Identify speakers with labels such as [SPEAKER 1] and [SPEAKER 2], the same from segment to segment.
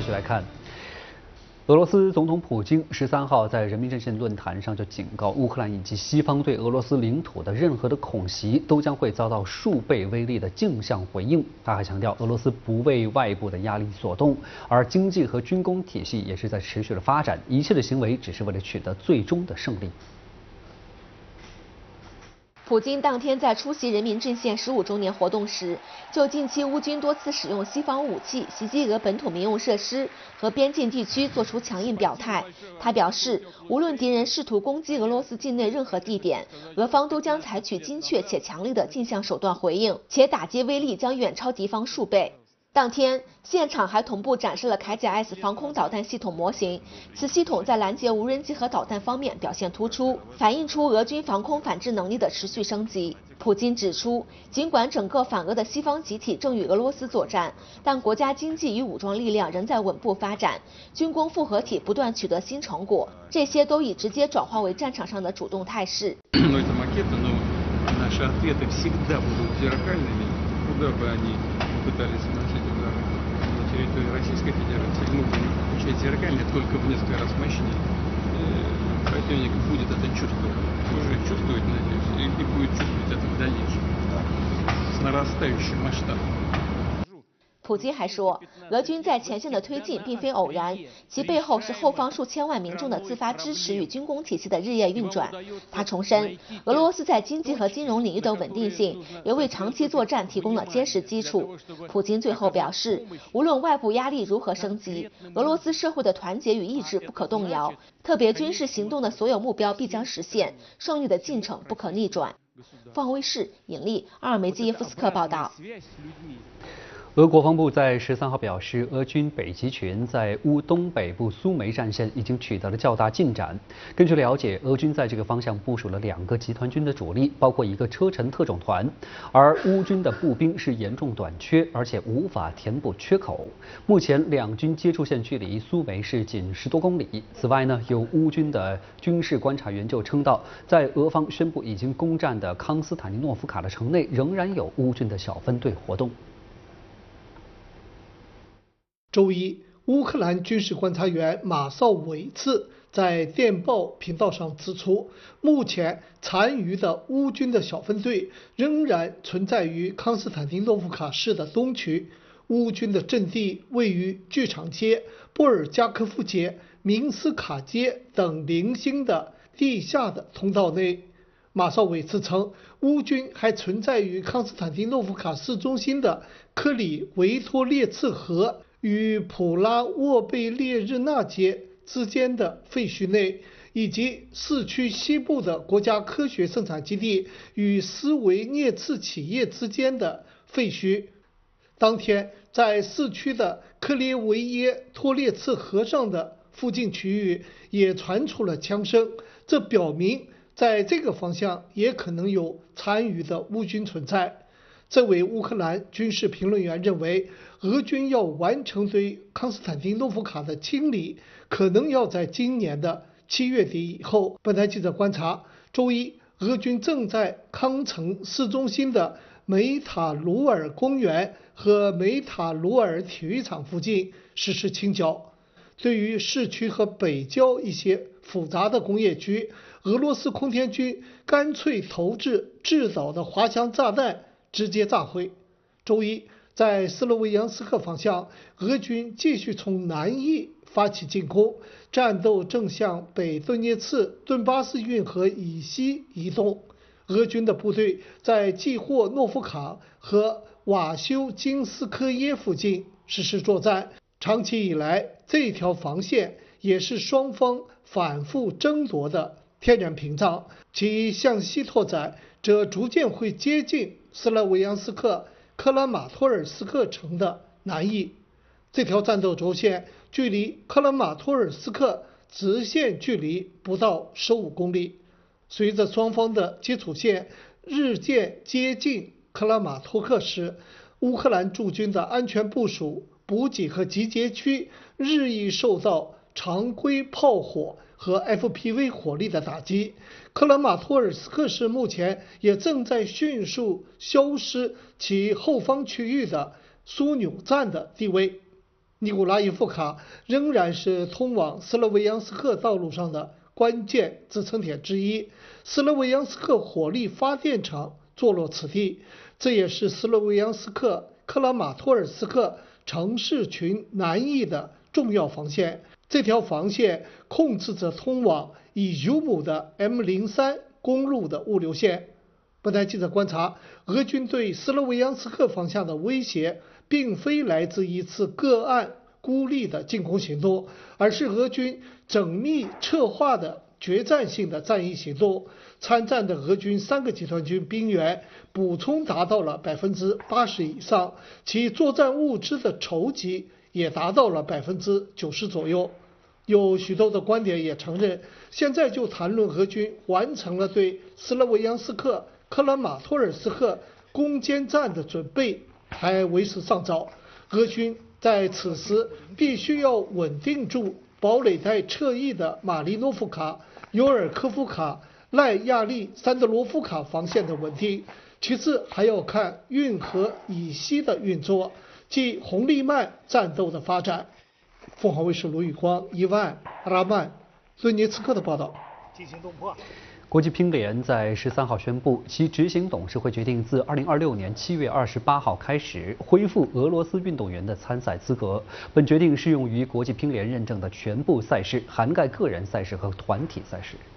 [SPEAKER 1] 续来看。俄罗斯总统普京13号在人民阵线论坛上就警告乌克兰以及西方对俄罗斯领土的任何的恐袭都将会遭到数倍威力的镜像回应。他还强调，俄罗斯不为外部的压力所动，而经济和军工体系也是在持续的发展，一切的行为只是为了取得最终的胜利。
[SPEAKER 2] 普京当天在出席人民阵线15周年活动时，就近期乌军多次使用西方武器袭击俄本土民用设施和边境地区作出强硬表态。他表示，无论敌人试图攻击俄罗斯境内任何地点，俄方都将采取精确且强力的镜像手段回应，且打击威力将远超敌方数倍。当天，现场还同步展示了铠甲 S 防空导弹系统模型，此系统在拦截无人机和导弹方面表现突出，反映出俄军防空反制能力的持续升级。普京指出，尽管整个反俄的西方集体正与俄罗斯作战，但国家经济与武装力量仍在稳步发展，军工复合体不断取得新成果，这些都已直接转化为战场上的主动态势。
[SPEAKER 3] пытались наносить удары на территории Российской Федерации. Мы будем включать зеркальные только в несколько раз мощнее. Противник будет это чувствовать, уже чувствует, надеюсь, и будет чувствовать это в дальнейшем с нарастающим масштабом.
[SPEAKER 2] 普京还说，俄军在前线的推进并非偶然，其背后是后方数千万民众的自发支持与军工体系的日夜运转。他重申，俄罗斯在经济和金融领域的稳定性也为长期作战提供了坚实基础。普京最后表示，无论外部压力如何升级，俄罗斯社会的团结与意志不可动摇，特别军事行动的所有目标必将实现，胜利的进程不可逆转。凤凰卫视尹丽、阿尔梅基耶夫斯克报道。
[SPEAKER 1] 俄国防部在13号表示，俄军北极群在乌东北部苏梅战线已经取得了较大进展。根据了解，俄军在这个方向部署了2个集团军的主力，包括1个车臣特种团，而乌军的步兵是严重短缺，而且无法填补缺口。目前两军接触线距离苏梅是仅10多公里。此外呢，有乌军的军事观察员就称到，在俄方宣布已经攻占的康斯坦丁诺夫卡的城内，仍然有乌军的小分队活动。
[SPEAKER 4] 周一，乌克兰军事观察员马绍韦茨在电报频道上指出，目前残余的乌军的小分队仍然存在于康斯坦丁诺夫卡市的东区，乌军的阵地位于剧场街、波尔加科夫街、明斯卡街等零星的地下的通道内。马绍韦茨称，乌军还存在于康斯坦丁诺夫卡市中心的克里维托列茨河与普拉沃贝列日纳街之间的废墟内，以及市区西部的国家科学生产基地与斯维涅茨企业之间的废墟。当天，在市区的克列维耶托列茨河上的附近区域也传出了枪声，这表明在这个方向也可能有残余的乌军存在。这位乌克兰军事评论员认为，俄军要完成对康斯坦丁诺夫卡的清理，可能要在今年的7月底以后。本台记者观察，周一，俄军正在康城市中心的梅塔鲁尔公园和梅塔鲁尔体育场附近实施清剿。对于市区和北郊一些复杂的工业区，俄罗斯空天军干脆投掷制导的滑翔炸弹，直接炸毁。周一，在斯洛维扬斯克方向，俄军继续从南翼发起进攻，战斗正向北顿涅茨顿巴斯运河以西移动。俄军的部队在季霍诺夫卡和瓦修金斯科耶附近实施作战。长期以来，这条防线也是双方反复争夺的天然屏障，其向西拓展则逐渐会接近斯拉维扬斯克克拉马托尔斯克城的南翼。这条战斗轴线距离克拉马托尔斯克直线距离不到15公里。随着双方的接触线日渐接近克拉马托克时，乌克兰驻军的安全部署、补给和集结区日益受到常规炮火和 FPV 火力的打击。克拉马托尔斯克市目前也正在迅速消失其后方区域的枢纽站的地位。 尼古拉耶夫卡仍然是通往斯洛维扬斯克道路上的关键支撑点之一。斯洛维扬斯克火力发电厂坐落此地，这也是斯洛维扬斯克克拉马托尔斯克城市群南翼的重要防线。这条防线控制着通往伊尤姆的 M03 公路的物流线。本台记者观察，俄军对斯洛维扬斯克方向的威胁并非来自一次个案孤立的进攻行动，而是俄军缜密策划的决战性的战役行动。参战的俄军3个集团军兵员补充达到了80%以上，其作战物资的筹集也达到了90%左右。有许多的观点也承认，现在就谈论俄军完成了对斯洛维扬斯克、克拉马托尔斯克攻坚战的准备还为时尚早。俄军在此时必须要稳定住堡垒带侧翼的马利诺夫卡、尤尔科夫卡、赖亚利山德罗夫卡防线的稳定，其次还要看运河以西的运作，即红利曼战斗的发展。凤凰卫视卢宇光、伊万、拉曼、顿涅茨克的报道。
[SPEAKER 5] 进行动破。
[SPEAKER 1] 国际乒联在13号宣布，其执行董事会决定自2026年7月28号开始恢复俄罗斯运动员的参赛资格。本决定适用于国际乒联认证的全部赛事，涵盖个人赛事和团体赛事。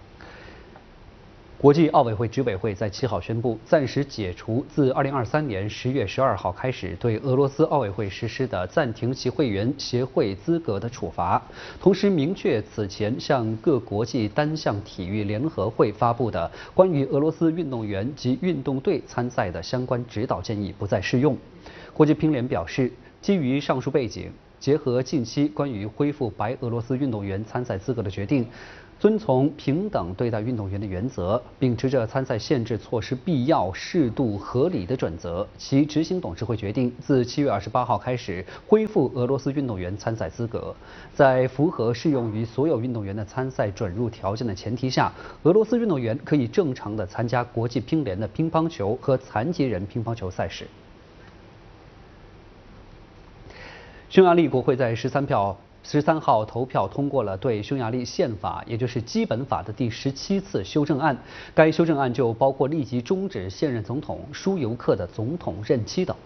[SPEAKER 1] 国际奥委会执委会在7号宣布，暂时解除自2023年10月12号开始对俄罗斯奥委会实施的暂停其会员协会资格的处罚，同时明确此前向各国际单项体育联合会发布的关于俄罗斯运动员及运动队参赛的相关指导建议不再适用。国际乒联表示，基于上述背景，结合近期关于恢复白俄罗斯运动员参赛资格的决定，遵从平等对待运动员的原则，秉持着参赛限制措施必要、适度、合理的准则，其执行董事会决定自7月28号开始恢复俄罗斯运动员参赛资格。在符合适用于所有运动员的参赛准入条件的前提下，俄罗斯运动员可以正常地参加国际乒联的乒乓球和残疾人乒乓球赛事。匈牙利国会在13号投票通过了对匈牙利宪法，也就是基本法的第17次修正案。该修正案就包括立即终止现任总统舒尤克的总统任期等。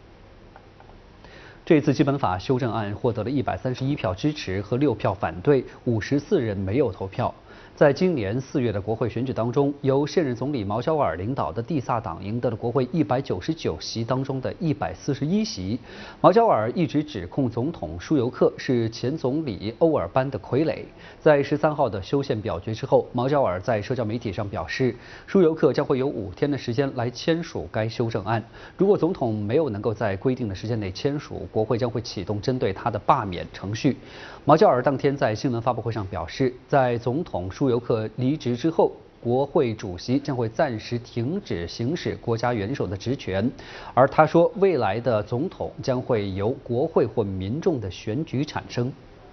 [SPEAKER 1] 这次基本法修正案获得了131票支持和6票反对，54人没有投票。在今年4月的国会选举当中，由现任总理毛焦尔领导的蒂萨党赢得了国会199席当中的141席。毛焦尔一直指控总统舒尤克是前总理欧尔班的傀儡。在13号的修宪表决之后，毛焦尔在社交媒体上表示，舒尤克将会有5天的时间来签署该修正案。如果总统没有能够在规定的时间内签署，国会将会启动针对他的罢免程序。毛焦尔当天在新闻发布会上表示，在总统舒尤克离职之后，国会主席将会暂时停止行使国家元首的职权，而他说，未来的总统将会由国会或民众的选举产生。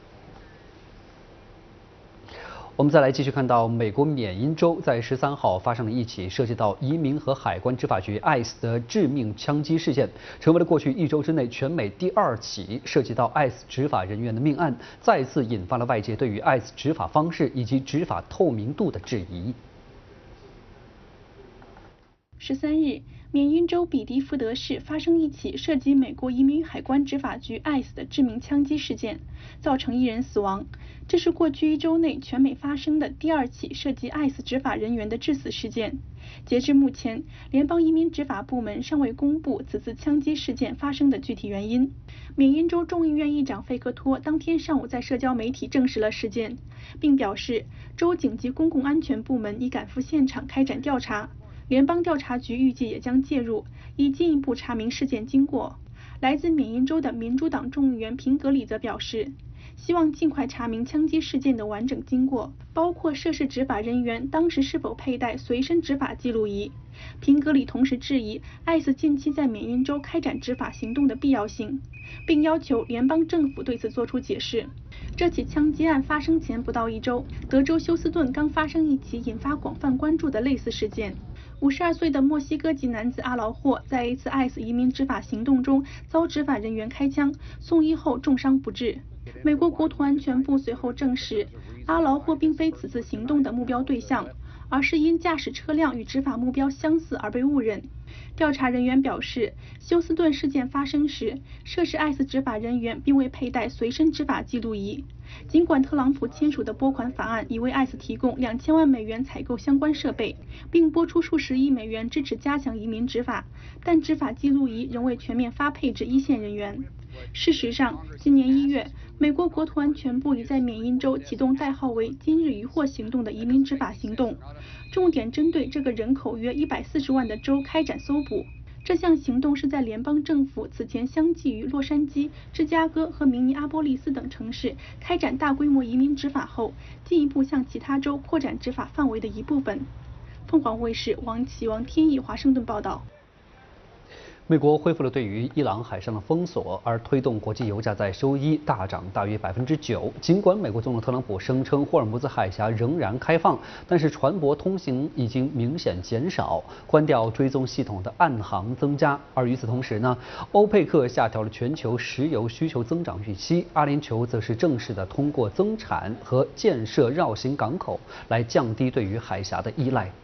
[SPEAKER 1] 我们再来继续看到，美国缅因州在13号发生了一起涉及到移民和海关执法局 ICE 的致命枪击事件，成为了过去1周之内全美第2起涉及到 ICE 执法人员的命案，再次引发了外界对于 ICE 执法方式以及执法透明度的质疑。
[SPEAKER 6] 13日，缅因州比迪福德市发生一起涉及美国移民与海关执法局 ICE 的致命枪击事件，造成1人死亡。这是过去1周内全美发生的第2起涉及 ICE 执法人员的致死事件。截至目前，联邦移民执法部门尚未公布此次枪击事件发生的具体原因。缅因州众议院议长费克托当天上午在社交媒体证实了事件，并表示州警及公共安全部门已赶赴现场开展调查。联邦调查局预计也将介入，以进一步查明事件经过。来自缅因州的民主党众议员平格里则表示，希望尽快查明枪击事件的完整经过，包括涉事执法人员当时是否佩戴随身执法记录仪。平格里同时质疑ICE近期在缅因州开展执法行动的必要性，并要求联邦政府对此作出解释。这起枪击案发生前不到1周，德州休斯顿刚发生一起引发广泛关注的类似事件。 52岁的墨西哥籍男子阿劳霍在一次 ICE 移民执法行动中遭执法人员开枪，送医后重伤不治。美国国土安全部随后证实，阿劳霍并非此次行动的目标对象，而是因驾驶车辆与执法目标相似而被误认。调查人员表示，休斯顿事件发生时，涉事 ICE 执法人员并未佩戴随身执法记录仪。尽管特朗普签署的拨款法案已为 ICE 提供2000万美元采购相关设备，并拨出数十亿美元支持加强移民执法，但执法记录仪仍未全面发配至一线人员。事实上，今年1月，美国国土安全部已在缅因州启动代号为“今日渔获行动”的移民执法行动，重点针对这个人口约140万的州开展搜捕。这项行动是在联邦政府此前相继于洛杉矶、芝加哥和明尼阿波利斯等城市开展大规模移民执法后，进一步向其他州扩展执法范围的一部分。凤凰卫视王天意华盛顿报道。
[SPEAKER 1] 美国恢复了对于伊朗海上的封锁，而推动国际油价在周一大涨大约9%。尽管美国总统特朗普声称霍尔木兹海峡仍然开放，但是船舶通行已经明显减少，关掉追踪系统的暗航增加。而与此同时呢，欧佩克下调了全球石油需求增长预期，阿联酋则是正式的通过增产和建设绕行港口来降低对于海峡的依赖。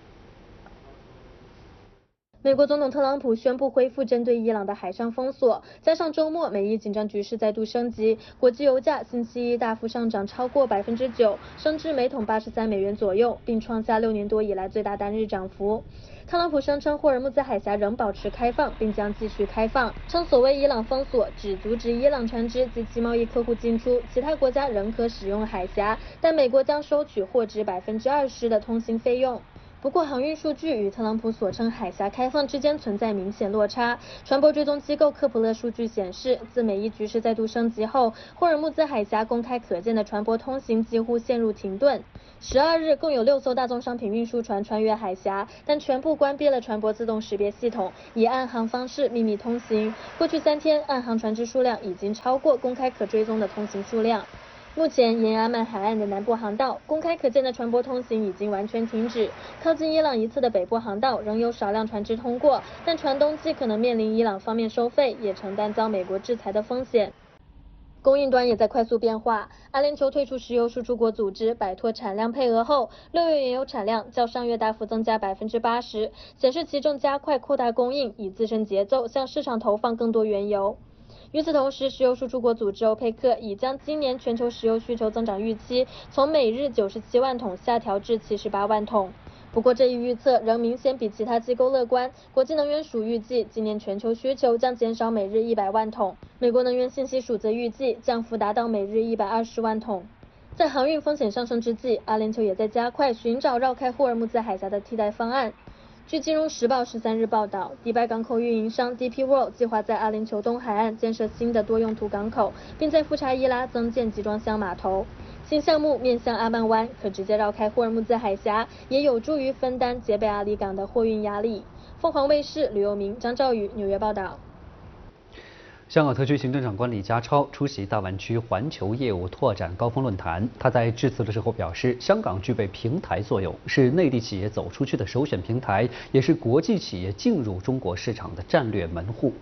[SPEAKER 5] 美国总统特朗普宣布恢复针对伊朗的海上封锁，加上周末美伊紧张局势再度升级，国际油价星期一大幅上涨超过9%，升至每桶83美元左右，并创下6年多以来最大单日涨幅。特朗普声称霍尔木兹海峡仍保持开放，并将继续开放，称所谓伊朗封锁只阻止伊朗船只及其贸易客户进出，其他国家仍可使用海峡，但美国将收取或值20%的通行费用。不过，航运数据与特朗普所称海峡开放之间存在明显落差。船舶追踪机构科普勒数据显示，自美伊局势再度升级后，霍尔木兹海峡公开可见的船舶通行几乎陷入停顿。12日，共有6艘大宗商品运输船穿越海峡，但全部关闭了船舶自动识别系统，以暗航方式秘密通行。过去3天，暗航船只数量已经超过公开可追踪的通行数量。目前，沿阿曼海岸的南部航道，公开可见的船舶通行已经完全停止。靠近伊朗一侧的北部航道仍有少量船只通过，但船东既可能面临伊朗方面收费，也承担遭美国制裁的风险。供应端也在快速变化。阿联酋退出石油输出国组织，摆脱产量配额后，6月原油产量较上月大幅增加80%，显示其正加快扩大供应，以自身节奏向市场投放更多原油。与此同时，石油输出国组织欧佩克已将今年全球石油需求增长预期从每日97万桶下调至78万桶。不过，这一预测仍明显比其他机构乐观。国际能源署预计，今年全球需求将减少每日100万桶，美国能源信息署则预计降幅达到每日120万桶。在航运风险上升之际，阿联酋也在加快寻找绕开霍尔木兹海峡的替代方案。据《金融时报》13日报道，迪拜港口运营商 DP World 计划在阿联酋东海岸建设新的多用途港口，并在富查伊拉增建集装箱码头。新项目面向阿曼湾，可直接绕开霍尔木兹海峡，也有助于分担杰贝阿里港的货运压力。凤凰卫视吕佑明、张兆宇纽约报道。
[SPEAKER 1] 香港特区行政长官李家超出席大湾区环球业务拓展高峰论坛。他在致辞的时候表示，香港具备平台作用，是内地企业走出去的首选平台，也是国际企业进入中国市场的战略门户。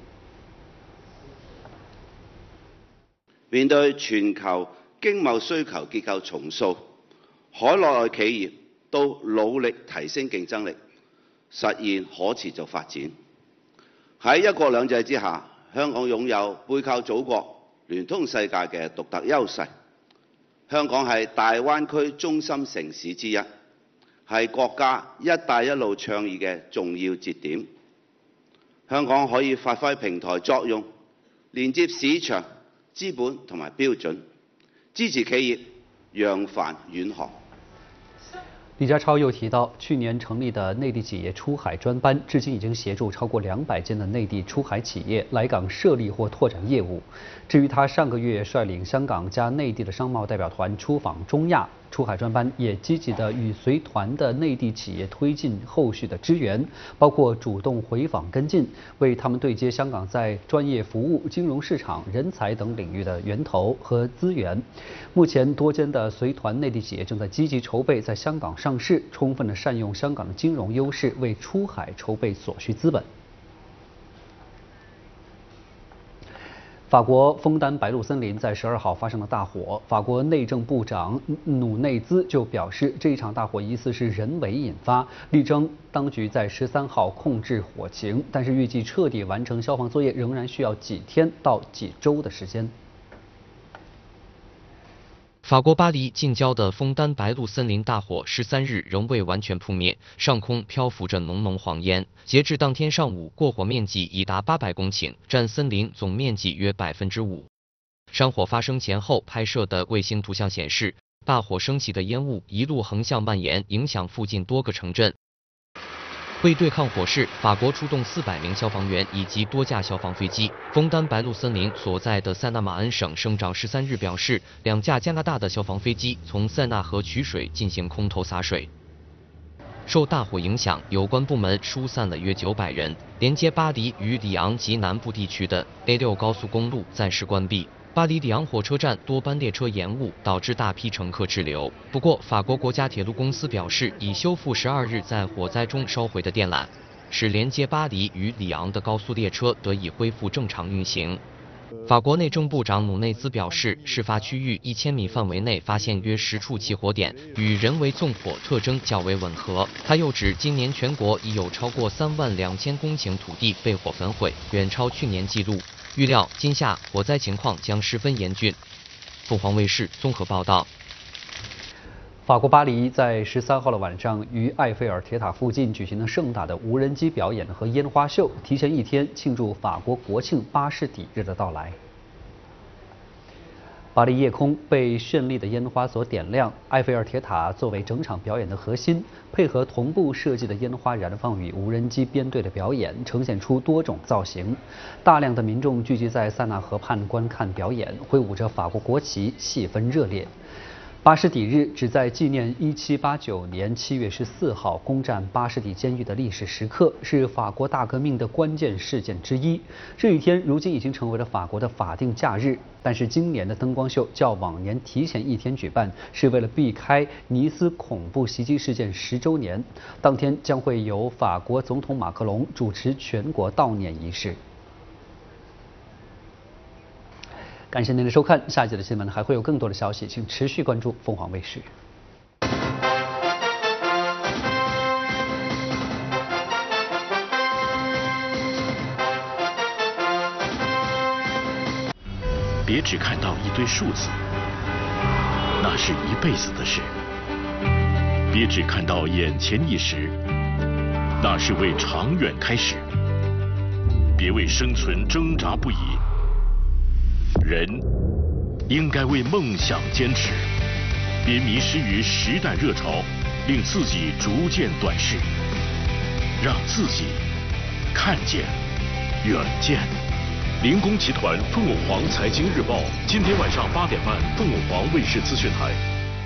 [SPEAKER 7] 面對全球經貿需求結構重塑，海內外企業都努力提升競爭力，實現可持續發展。喺一國兩制之下，香港擁有背靠祖國、聯通世界嘅獨特優勢。香港係大灣區中心城市之一，係國家「一帶一路」倡議嘅重要節點。香港可以發揮平台作用，連接市場、資本同埋標準，支持企業揚帆遠航。
[SPEAKER 1] 李家超又提到，去年成立的内地企业出海专班，至今已经协助超过200间的内地出海企业来港设立或拓展业务。至于他上个月率领香港加内地的商贸代表团出访中亚， 出海专班也积极地与随团的内地企业推进后续的支援，包括主动回访跟进，为他们对接香港在专业服务、金融市场、人才等领域的源头和资源。目前，多间的随团内地企业正在积极筹备在香港上市，充分地善用香港的金融优势，为出海筹备所需资本。法国枫丹白露森林在12号发生了大火，法国内政部长努内兹就表示，这一场大火疑似是人为引发，力争当局在13号控制火情，但是预计彻底完成消防作业仍然需要几天到几周的时间。
[SPEAKER 8] 法国巴黎近郊的枫丹白露森林大火13日仍未完全扑灭，上空漂浮着浓浓黄烟。截至当天上午，过火面积已达800公顷，占森林总面积约5%。山火发生前后拍摄的卫星图像显示，大火升起的烟雾一路横向蔓延，影响附近多个城镇。为对抗火势，法国出动400名消防员以及多架消防飞机。枫丹白露森林所在的塞纳马恩省省长13日表示，2架加拿大的消防飞机从塞纳河取水进行空投洒水。受大火影响，有关部门疏散了约900人。连接巴黎与里昂及南部地区的 A6 高速公路暂时关闭。巴黎里昂火车站多班列车延误，导致大批乘客滞留。不过，法国国家铁路公司表示，已修复12日在火灾中烧毁的电缆，使连接巴黎与里昂的高速列车得以恢复正常运行。法国内政部长努内兹表示，事发区域1000米范围内发现约10处起火点，与人为纵火特征较为吻合。他又指，今年全国已有超过32000公顷土地被火焚毁，远超去年纪录。预料今夏火灾情况将十分严峻。凤凰卫视综合报道。
[SPEAKER 1] 法国巴黎在13号的晚上，于埃菲尔铁塔附近举行了盛大的无人机表演和烟花秀，提前一天庆祝法国国庆巴士底日的到来。巴黎夜空被绚丽的烟花所点亮，埃菲尔铁塔作为整场表演的核心，配合同步设计的烟花燃放与无人机编队的表演，呈现出多种造型。大量的民众聚集在塞纳河畔观看表演，挥舞着法国国旗，气氛热烈。巴士底日旨在纪念1789年7月14号攻占巴士底监狱的历史时刻，是法国大革命的关键事件之一。这一天如今已经成为了法国的法定假日，但是今年的灯光秀较往年提前一天举办，是为了避开尼斯恐怖袭击事件10周年。当天将会由法国总统马克龙主持全国悼念仪式。感谢您的收看，下一节的新闻还会有更多的消息，请持续关注凤凰卫视。
[SPEAKER 9] 别只看到一堆数字，那是一辈子的事；别只看到眼前一时，那是为长远开始。别为生存挣扎不已。人应该为梦想坚持，别迷失于时代热潮，令自己逐渐短视，让自己看见远见。林工集团凤舞凰财经日报，今天晚上8点半，凤舞凰卫视资讯台。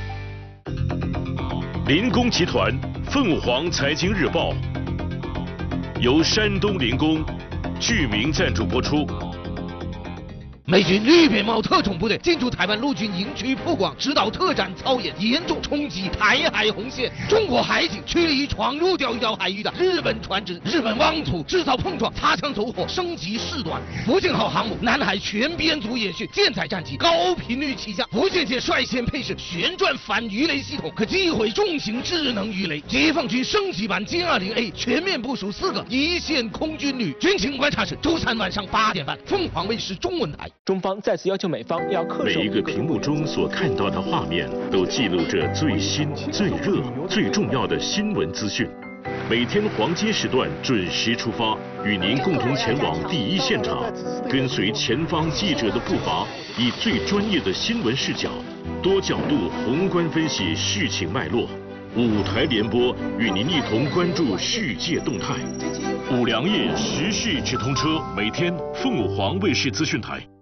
[SPEAKER 9] 林工集团凤舞凰财经日报由山东林工剧名赞助播出。
[SPEAKER 10] 美军绿扁帽特种部队进驻台湾陆军营区曝光，指导特战操演，严重冲击台海红线。中国海警驱离闯入钓鱼岛海域的日本船只，日本妄图制造碰撞，擦枪走火，升级事端。福建号航母南海全编组演训，舰载战机高频率起降，福建舰率先配置旋转反鱼雷系统，可击毁重型智能鱼雷。解放军升级版歼20A 全面部署4个一线空军旅。军情观察室周3晚上8点半，凤凰卫视中文台。
[SPEAKER 11] 中方再次要求美方要恪守。
[SPEAKER 9] 每一个屏幕中所看到的画面，都记录着最新、最热、最重要的新闻资讯。每天黄金时段准时出发，与您共同前往第一现场，跟随前方记者的步伐，以最专业的新闻视角，多角度宏观分析事情脉络。5台联播，与您一同关注世界动态。5粮液时事直通车，每天凤舞凰卫视资讯台。